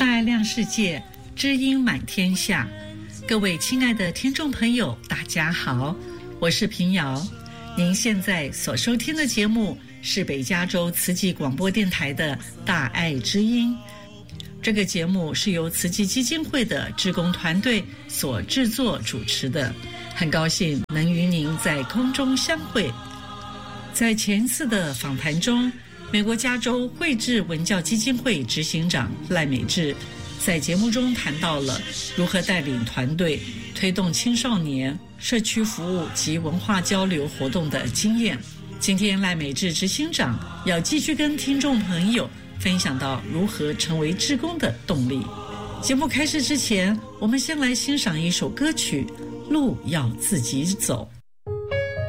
大爱亮世界，知音满天下。各位亲爱的听众朋友，大家好，我是平遥。您现在所收听的节目是北加州慈济广播电台的大爱知音。这个节目是由慈济基金会的志工团队所制作主持的，很高兴能与您在空中相会。在前次的访谈中，美国加州慧智文教基金会执行长赖美智在节目中谈到了如何带领团队推动青少年社区服务及文化交流活动的经验。今天赖美智执行长要继续跟听众朋友分享到如何成为志工的动力。节目开始之前，我们先来欣赏一首歌曲《路要自己走》。